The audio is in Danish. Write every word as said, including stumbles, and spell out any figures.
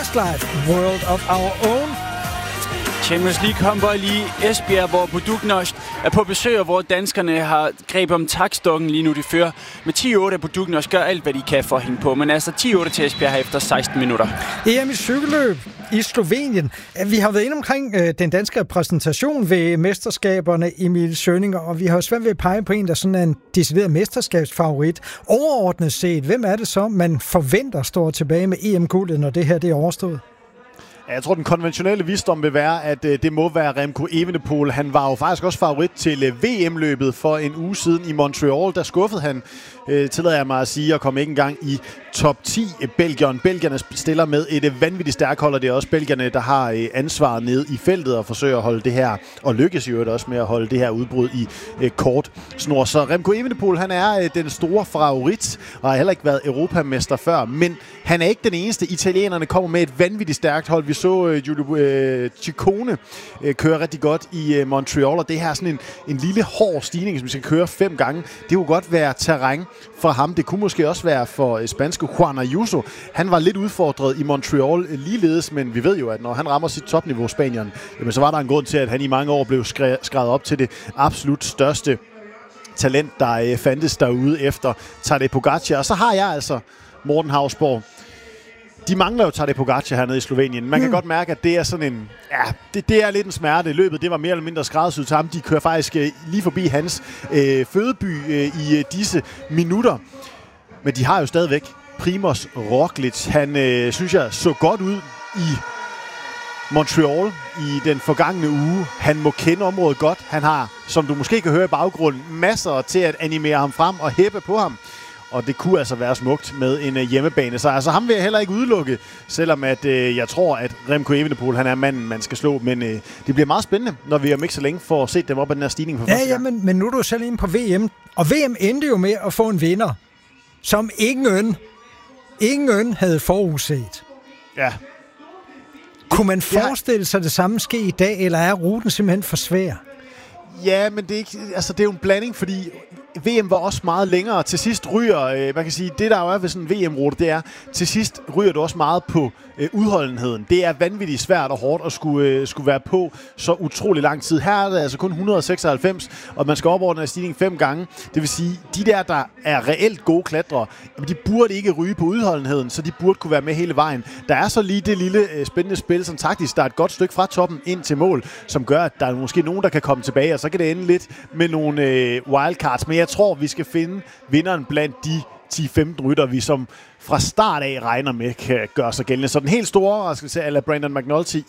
Westlife, World of Our Own. Champions League håndbold i Esbjerg, hvor Budućnost er på besøg, og hvor danskerne har grebet om taktstokken lige nu. De fører med ti otte, og Budućnost gør alt, hvad de kan for at hænge på. Men altså ti otte til Esbjerg her efter seksten minutter. E M i cykelløb i Slovenien. Vi har været inde omkring øh, den danske repræsentation ved mesterskaberne, Emil Schøninger, og vi har svært ved at pege på en, der sådan er en decideret mesterskabsfavorit. Overordnet set, hvem er det så, man forventer står tilbage med E M-guldet, når det her det er overstået? Jeg tror, den konventionelle visdom vil være, at øh, det må være Remco Evenepoel. Han var jo faktisk også favorit til øh, V M-løbet for en uge siden i Montreal. Der skuffede han, øh, tillader jeg mig at sige, og kom ikke engang i top ti. Belgierne. Belgierne stiller med et øh, vanvittigt stærkt hold, og det er også belgierne, der har øh, ansvaret nede i feltet og forsøger at holde det her, og lykkes jo også med at holde det her udbrud i øh, kort snor. Så Remco Evenepoel, han er øh, den store favorit, og har heller ikke været europamester før, men han er ikke den eneste. Italienerne kommer med et vanvittigt stærkt hold. Vi så uh, Giulio uh, Ciccone uh, køre rigtig godt i uh, Montreal, og det her er sådan en, en lille hård stigning, som vi skal køre fem gange. Det kunne godt være terræn for ham. Det kunne måske også være for uh, spanske Juan Ayuso. Han var lidt udfordret i Montreal uh, ligeledes, men vi ved jo, at når han rammer sit topniveau, Spanien, jamen, så var der en grund til, at han i mange år blev skre- skrevet op til det absolut største talent, der uh, fandtes derude efter Tadej Pogacar. Og så har jeg altså Morten Hausborg. De mangler jo Tadej Pogacar hernede i Slovenien. Man kan mm. godt mærke, at det er sådan en... Ja, det, det er lidt en smerte. Løbet, det var mere eller mindre skræddersyet til ham. De kører faktisk øh, lige forbi hans øh, fødeby øh, i øh, disse minutter. Men de har jo stadigvæk Primož Roglič. Han, øh, synes jeg, så godt ud i Montreal i den forgangne uge. Han må kende området godt. Han har, som du måske kan høre i baggrunden, masser til at animere ham frem og hæppe på ham. Og det kunne altså være smukt med en uh, hjemmebane. Så altså, ham vil jeg heller ikke udelukke, selvom at, uh, jeg tror, at Remco Evenepoel, han er manden, man skal slå. Men uh, det bliver meget spændende, når vi om ikke så længe får set dem op ad den her stigning for ja, første gang. Ja, men, men nu er du selv inde på V M. Og V M endte jo med at få en vinder, som ingen, ingen havde forudset. Ja. Kunne man forestille sig det samme ske i dag, eller er ruten simpelthen for svær? Ja, men det er, ikke, altså, det er jo en blanding, fordi V M var også meget længere. Til sidst ryger, øh, man kan sige, det der jo er ved sådan en V M-rute, det er, til sidst ryger du også meget på øh, udholdenheden. Det er vanvittigt svært og hårdt at skulle, øh, skulle være på så utrolig lang tid. Her er det altså kun et hundrede og seksoghalvfems, og man skal op over den her stigning fem gange. Det vil sige, de der, der er reelt gode klatrere, de burde ikke ryge på udholdenheden, så de burde kunne være med hele vejen. Der er så lige det lille øh, spændende spil, som taktisk, der er et godt stykke fra toppen ind til mål, som gør, at der er måske nogen, der kan komme tilbage, og så kan det ende lidt med nogle øh, wildcards. Men jeg tror, vi skal finde vinderen blandt de ti femten rytter, vi som fra start af regner med kan gøre sig gældende. Så den helt store overraskelse, eller Brandon McNulty